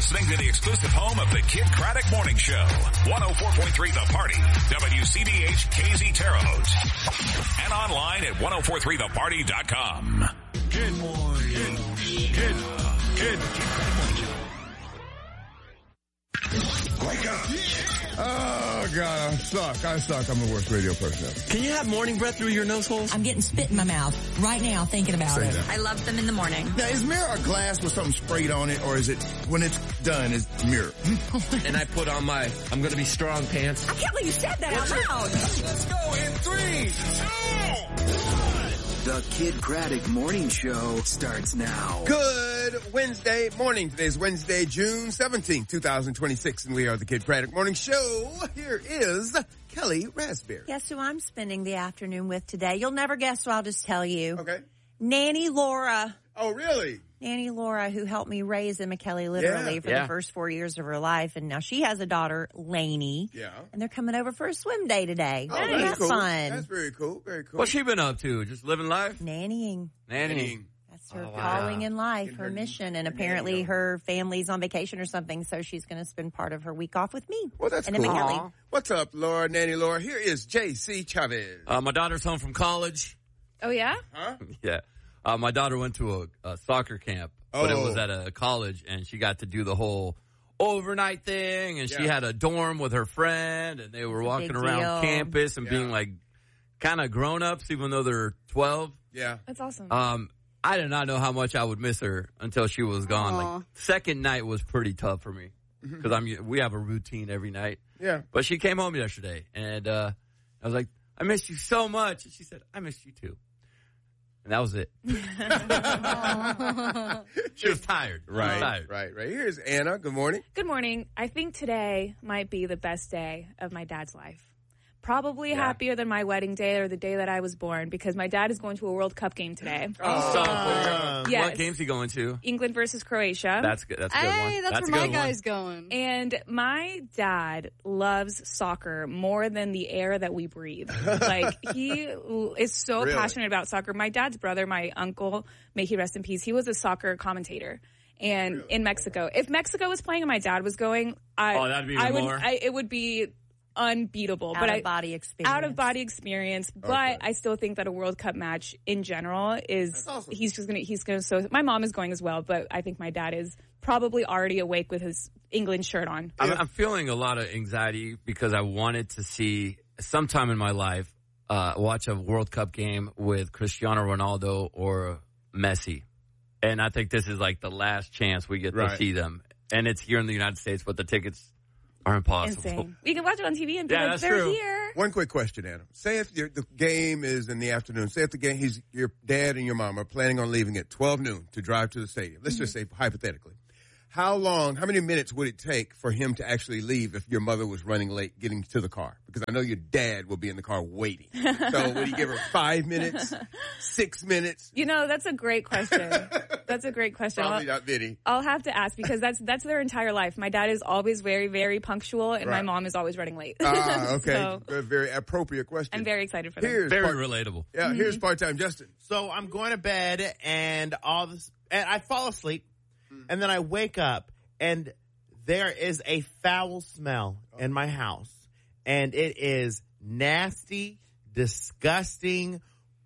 listening to the exclusive home of the Kid Craddock Morning Show. 104.3 The Party. WCBH KZ Terre Haute. And online at 1043theparty.com. Good morning. Good. Wake up. Oh, God, I suck. I'm the worst radio person ever. Can you have morning breath through your nose holes? I'm getting spit in my mouth right now thinking about it. I love them in the morning. Now, is mirror a glass with something sprayed on it, or is it, when it's done, is mirror? And I put on my I'm going to be strong pants. I can't believe you said that out loud. Let's go in 3, 2, 1. The Kid Craddock Morning Show starts now. Good Wednesday morning. Today's Wednesday, June 17th, 2026, and we are the Kid Craddock Morning Show. Here is Kelly Raspberry. Guess who I'm spending the afternoon with today? You'll never guess, so I'll just tell you. Okay. Nanny Laura. Oh, really? Nanny Laura, who helped me raise Emma Kelly literally for the first 4 years of her life. And now she has a daughter, Lainey. Yeah. And they're coming over for a swim day today. Oh, That's that's cool. fun. That's very cool. Very cool. What's she been up to? Just living life? Nannying. Nannying. That's her Oh, wow. calling in life, Getting her her- mission. And her apparently nanny her family's on vacation or something, so she's going to spend part of her week off with me. Well, that's and cool. Emma Kelly. Aw. What's up, Laura, Nanny Laura? Here is J.C. Chavez. My daughter's home from college. Oh, yeah? Huh? Yeah. My daughter went to a soccer camp, but it was at a college, and she got to do the whole overnight thing, and she had a dorm with her friend, and they were walking big around deal. campus and being like kind of grown-ups, even though they're 12. Yeah. That's awesome. I did not know how much I would miss her until she was gone. Aw. Like, second night was pretty tough for me because we have a routine every night. Yeah. But she came home yesterday, and I was like, I missed you so much. And she said, I missed you too. And that was it. She was tired. Right. Here's Anna. Good morning. Good morning. I think today might be the best day of my dad's life. Probably happier than my wedding day or the day that I was born because my dad is going to a World Cup game today. Yes. What game's he going to? England versus Croatia. That's good. That's a good Hey, one. that's a where my good guy's going. And my dad loves soccer more than the air that we breathe. Like, he is so Really? passionate about soccer. My dad's brother, my uncle, may he rest in peace, he was a soccer commentator. And in Mexico. If Mexico was playing and my dad was going, that'd be even more. it would be unbeatable. Out-of-body experience. Out-of-body experience. But I still think that a World Cup match in general is, awesome. he's gonna, so my mom is going as well, but I think my dad is probably already awake with his England shirt on. I'm feeling a lot of anxiety because I wanted to see sometime in my life watch a World Cup game with Cristiano Ronaldo or Messi. And I think this is like the last chance we get to see them. And it's here in the United States, but the tickets are impossible. Insane. You can watch it on TV and be like, that's they're true. here. One quick question, Adam. Say if the game is in the afternoon. Say if the game, your dad and your mom are planning on leaving at 12 noon to drive to the stadium. Let's just say hypothetically. How many minutes would it take for him to actually leave if your mother was running late getting to the car? Because I know your dad will be in the car waiting. So would he give her 5 minutes, 6 minutes? You know, that's a great question. That's a great question. Probably not many. I'll have to ask because that's their entire life. My dad is always very, very punctual, and my mom is always running late. Okay. So A very appropriate question. I'm very excited for them. Very relatable. Yeah, here's part-time Justin. So I'm going to bed and and I fall asleep and then I wake up and there is a foul smell in my house and it is nasty, disgusting,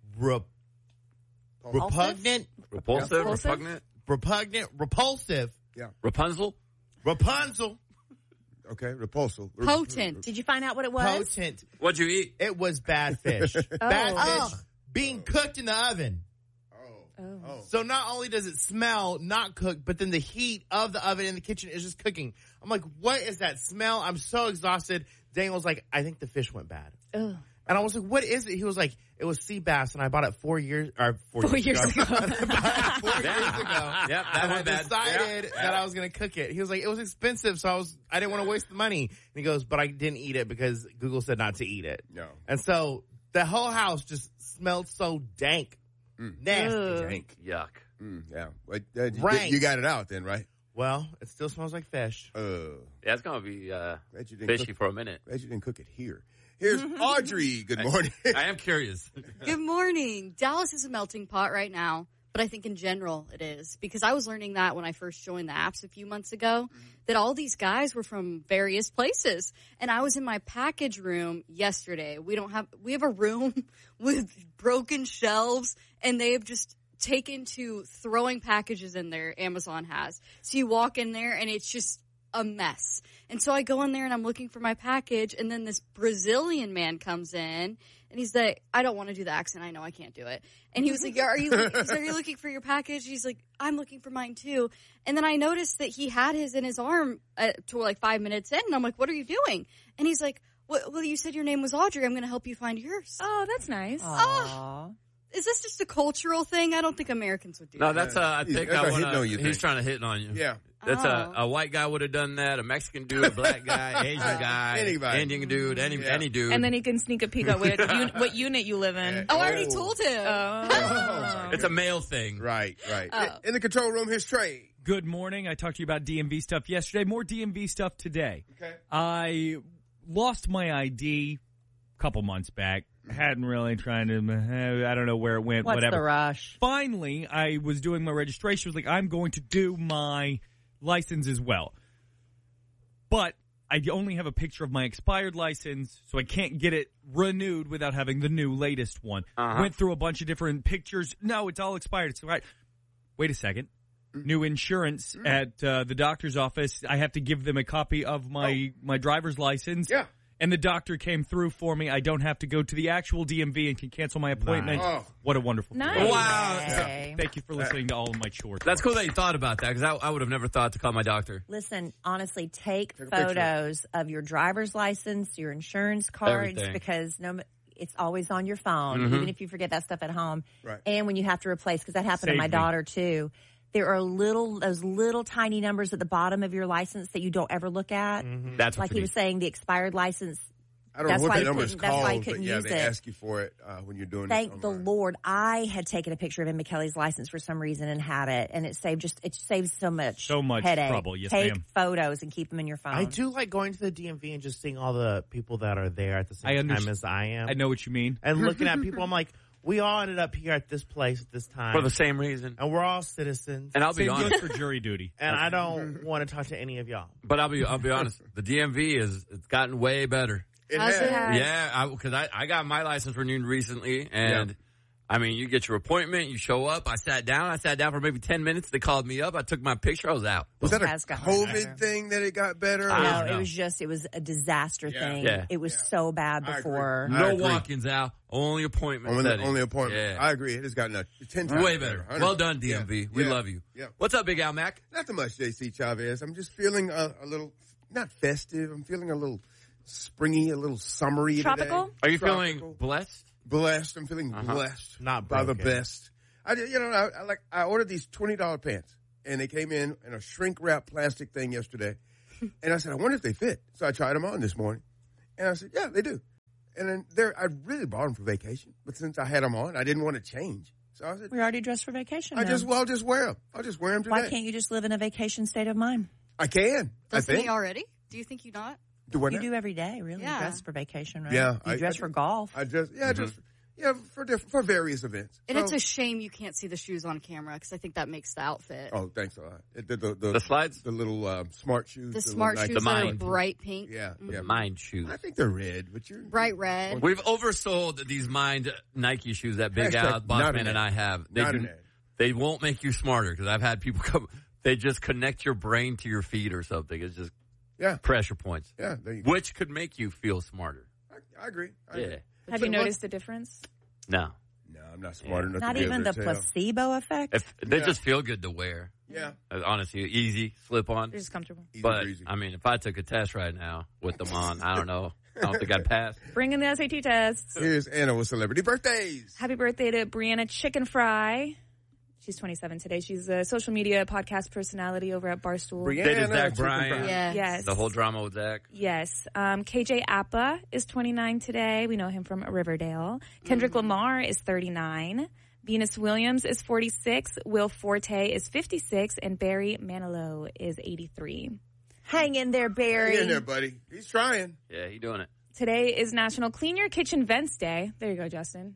repugnant, Repulsive? Repulsive? Repugnant? repulsive, Rapunzel? Rapunzel, Okay, repulsive. Potent. Did you find out what it was? potent. What'd you eat? It was bad fish. Bad fish being cooked in the oven. Oh. So not only does it smell not cooked, but then the heat of the oven in the kitchen is just cooking. I'm like, what is that smell? I'm so exhausted. Daniel was like, I think the fish went bad. Ugh. And I was like, what is it? He was like, it was sea bass, and I bought it 4 years ago. 4 years ago. 4 years ago. Yep, And I that bad. decided that I was going to cook it. He was like, it was expensive, so I didn't want to waste the money. And he goes, but I didn't eat it because Google said not to eat it. No. And so the whole house just smelled so dank. Nasty. Ugh. Dank. Yuck. Yeah. But, Rank. you got it out then, right? Well, it still smells like fish. Yeah, it's going to be Bet you didn't fishy cook, for a minute. bet you didn't cook it here. Here's Audrey. Good morning. I am curious. Good morning. Dallas is a melting pot right now. but I think in general it is. Because I was learning that when I first joined the apps a few months ago, that all these guys were from various places. And I was in my package room yesterday. We have a room with broken shelves, and they have just taken to throwing packages in there. Amazon has. So you walk in there, and it's just a mess. And so I go in there, and I'm looking for my package, and then this Brazilian man comes in, and he's like, I don't want to do the accent. I know I can't do it. And he was like, are you looking for your package? He's like, I'm looking for mine too. And then I noticed that he had his in his arm to like 5 minutes in. And I'm like, what are you doing? And he's like, well, you said your name was Audrey. I'm going to help you find yours. Oh, that's nice. Oh, is this just a cultural thing? I don't think Americans would do that. No, that's I think he's trying to hit on you. Yeah. That's a white guy would have done that, a Mexican dude, a black guy, Asian guy, anybody. Indian dude, any dude. And then he can sneak a peek at what unit you live in. Oh, I already told him. It's a male thing. Right. In the control room, here's Trey. Good morning. I talked to you about DMV stuff yesterday. More DMV stuff today. Okay. I lost my ID a couple months back. Hadn't really trying to, I don't know where it went, What's whatever. the rush? Finally, I was doing my registration. I was like, I'm going to do my license as well. But I only have a picture of my expired license, so I can't get it renewed without having the new latest one. Went through a bunch of different pictures. No, it's all expired. It's right. Wait a second. New insurance at the doctor's office. I have to give them a copy of my driver's license. Yeah. And the doctor came through for me. I don't have to go to the actual DMV and can cancel my appointment. Nice. What a wonderful Nice. thing. Wow. Hey. Thank you for listening to all of my chores. That's cool that you thought about that, because I would have never thought to call my doctor. Listen, honestly, take a photos of your driver's license, your insurance cards, Everything. because it's always on your phone, even if you forget that stuff at home. Right. And when you have to replace, because that happened to Save my me. daughter too. There are those little tiny numbers at the bottom of your license that you don't ever look at. That's what Like you he need. was saying, the expired license. I don't know That's what why that you number is couldn't- that's why you called, but couldn't yeah, use they it. ask you for it when you're doing it. Thank the online. Lord, I had taken a picture of Emma Kelly's license for some reason and had it, and it saves so much headache. trouble. Yes, Take ma'am. photos and keep them in your phone. I do like going to the DMV and just seeing all the people that are there at the same time as I am. I know what you mean. And looking at people, I'm like, we all ended up here at this place at this time. For the same reason. And we're all citizens. And I'll be Same honest. goes for jury duty. And I don't want to talk to any of y'all. But I'll be honest. The DMV it's gotten way better. How's it? Yeah, because I got my license renewed recently, and I mean, you get your appointment, you show up. I sat down for maybe 10 minutes. They called me up. I took my picture. I was out. Was that a Has gotten COVID better. thing that it got better? I No, don't know. it was a disaster thing. Yeah. It was so bad I agree. before. I No agree. walk-ins out, only appointment setting. Only appointment. Yeah. I agree. It has gotten 10 times Way better. 100%. Well done, DMV. Yeah. We Yeah. love you. Yeah. What's up, Big Al Mac? Nothing much, JC Chavez. I'm just feeling a little, not festive. I'm feeling a little springy, a little summery Tropical? today. Are you Tropical. feeling blessed? Blessed. I'm feeling blessed. Not by the broken. best. I ordered these $20 pants, and they came in a shrink wrap plastic thing yesterday. And I said, I wonder if they fit. So I tried them on this morning, and I said, yeah, they do. And then I really bought them for vacation, but since I had them on, I didn't want to change. So I said, We're already dressed for vacation. I'll now. just wear them. I'll just wear them today. Why can't you just live in a vacation state of mind? I can. Doesn't I he think. already? Do you think you not? Do what You now? do every day, really. Yeah. You dress for vacation, right? Yeah, You I dress do. for golf. I just for various events. And So- it's a shame you can't see the shoes on camera because I think that makes the outfit. Oh, thanks a lot. The slides? the little smart shoes, The smart little shoes Nike- that are Mind. bright pink. Yeah, yeah. Mind shoes. I think they're red, but you're Bright red. We've oversold these Mind Nike shoes that Big Hashtag Al, not Bossman, an and ad. I have. Not an ad. They won't make you smarter, because I've had people come. They just connect your brain to your feet or something. It's just Yeah, pressure points, yeah. There you go. which could make you feel smarter. I agree. I Yeah. agree. Have you noticed the difference? No. No, I'm not smart enough. Not to be even able the to tell. placebo effect. If they just feel good to wear. Yeah, Honestly, easy, slip on. They're just comfortable. easy But, breezy. I mean, if I took a test right now with them on, I don't know. I don't think I'd pass. Bring in the SAT tests. Here's Anna with celebrity birthdays. Happy birthday to Brianna Chicken Fry. She's 27 today. She's a social media podcast personality over at Barstool. Dated Zach Chicken Bryan. Fry. Yeah. Yes. The whole drama with Zach. Yes. KJ Appa is 29 today. We know him from Riverdale. Kendrick Lamar is 39. Venus Williams is 46. Will Forte is 56. And Barry Manilow is 83. Hang in there, Barry. Hang in there, buddy. He's trying. Yeah, he doing it. Today is National Clean Your Kitchen Vents Day. There you go, Justin.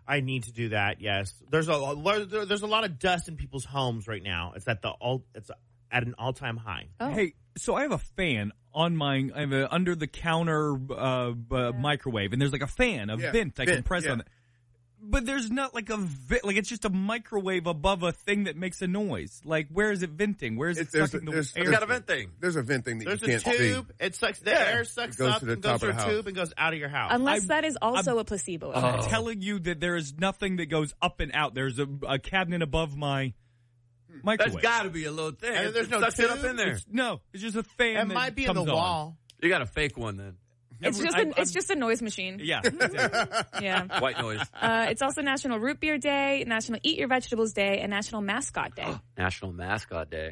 I need to do that. Yes, there's a lot of dust in people's homes right now. It's at an all-time high. Oh. Hey, so I have a fan on mine. I have an under-the-counter microwave, and there's like a fan, a vent I can press on it. But there's not like it's just a microwave above a thing that makes a noise. Like, where is it venting? Where is it sucking the air? It's got a vent thing. There's a vent thing that you can't see. There's a tube. It sucks. The air sucks up and goes through a tube and goes out of your house. Unless that is also a placebo effect. I'm telling you that there is nothing that goes up and out. There's a cabinet above my microwave. There's got to be a little thing. And there's no tube up in there. It's just a fan. It might be in the wall. You got a fake one then. It's just a noise machine. Yeah. Yeah. White noise. It's also National Root Beer Day, National Eat Your Vegetables Day, and National Mascot Day. National Mascot Day.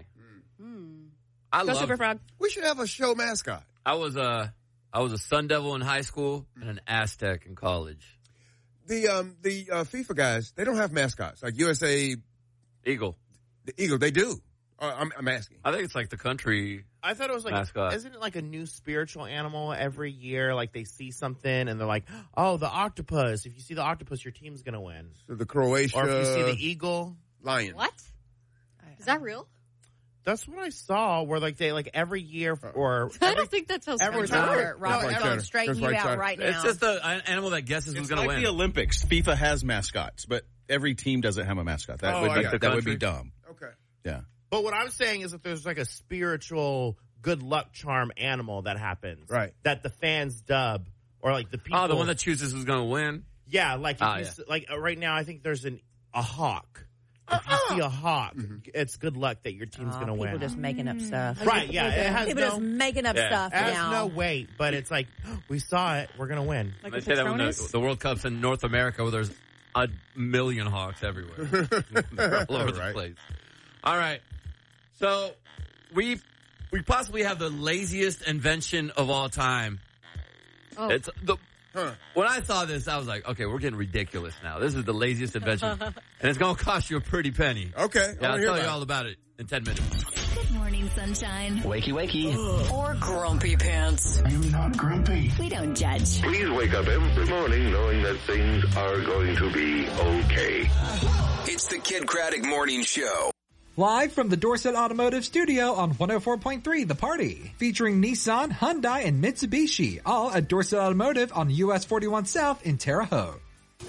Go Super Frog. We should have a show mascot. I was a Sun Devil in high school and an Aztec in college. The FIFA guys, they don't have mascots like USA Eagle. The Eagle, they do. I'm asking. I think it's like the country. I thought it was like, mascot. Isn't it like a new spiritual animal every year? Like they see something and they're like, oh, the octopus. If you see the octopus, your team's going to win. So the Croatia. Or if you see the eagle. Lion. What? Is that real? That's what I saw where like they like every year or. I don't think that's how Robert, don't straighten you out right now. It's just an animal that guesses who's going to win. It's like the Olympics. FIFA has mascots, but every team doesn't have a mascot. That would be dumb. Okay. Yeah. But what I'm saying is that there's like a spiritual good luck charm animal that happens. Right. That the fans dub or like the people. Oh, the one that chooses who's going to win? Yeah. Like, right now, I think there's a hawk. If you see a hawk, it's good luck that your team's going to win. People just making up stuff. Right, yeah. It has people just making up stuff It has now. no weight, but it's like, we saw it, we're going to win. Like they say that when the World Cup's in North America where there's a million hawks everywhere. They're all over the place. All right. So we possibly have the laziest invention of all time. Oh. It's when I saw this, I was like, okay, we're getting ridiculous now. This is the laziest invention. And it's going to cost you a pretty penny. Okay. Yeah, I'll tell you all about it in 10 minutes. Good morning, sunshine. Wakey, wakey. Or grumpy pants. I am not grumpy. We don't judge. Please wake up every morning knowing that things are going to be okay. It's the Kid Craddock Morning Show. Live from the Dorset Automotive Studio on 104.3 The Party. Featuring Nissan, Hyundai, and Mitsubishi. All at Dorset Automotive on US 41 South in Terre Haute.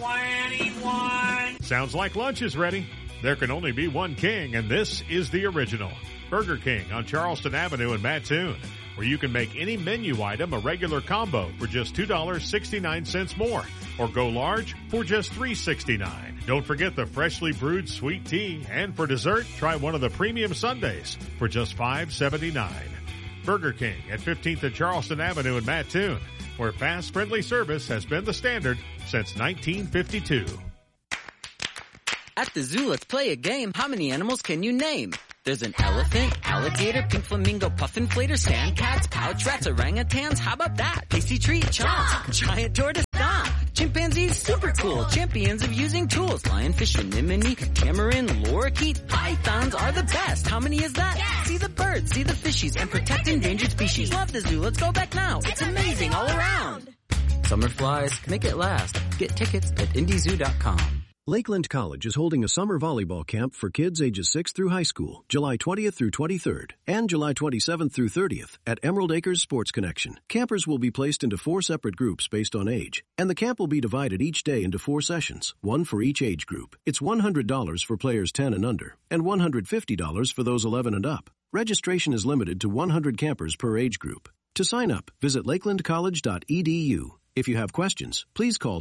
21. Sounds like lunch is ready. There can only be one king, and this is the original. Burger King on Charleston Avenue in Mattoon, where you can make any menu item a regular combo for just $2.69 more, or go large for just $3.69. Don't forget the freshly brewed sweet tea, and for dessert, try one of the premium sundaes for just $5.79. Burger King at 15th and Charleston Avenue in Mattoon, where fast, friendly service has been the standard since 1952. At the zoo, let's play a game. How many animals can you name? There's an elephant, alligator, pink flamingo, puffin flater, sand cats, pouch rats, orangutans. How about that? Tasty treat, chomp. Giant tortoise, stomp. Chimpanzees, super cool. Champions of using tools. Lionfish, anemone, tamarin, lorikeet. Pythons are the best. How many is that? Yes. See the birds, see the fishies, and protect endangered species. Love the zoo. Let's go back now. It's amazing all around. Summer flies, make it last. Get tickets at IndyZoo.com. Lakeland College is holding a summer volleyball camp for kids ages 6 through high school, July 20th through 23rd, and July 27th through 30th at Emerald Acres Sports Connection. Campers will be placed into 4 separate groups based on age, and the camp will be divided each day into 4 sessions, one for each age group. It's $100 for players 10 and under, and $150 for those 11 and up. Registration is limited to 100 campers per age group. To sign up, visit lakelandcollege.edu. If you have questions, please call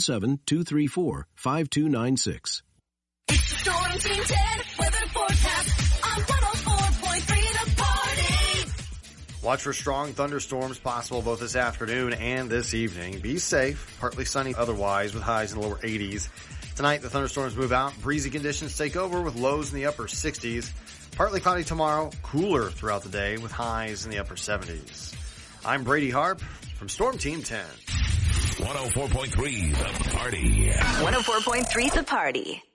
217-234-5296. It's the Storm Team 10 weather forecast on 104.3 The Party. Watch for strong thunderstorms possible both this afternoon and this evening. Be safe. Partly sunny otherwise with highs in the lower 80s. Tonight, the thunderstorms move out. Breezy conditions take over with lows in the upper 60s. Partly cloudy tomorrow. Cooler throughout the day with highs in the upper 70s. I'm Brady Harp from Storm Team 10. 104.3 The Party. 104.3 The Party.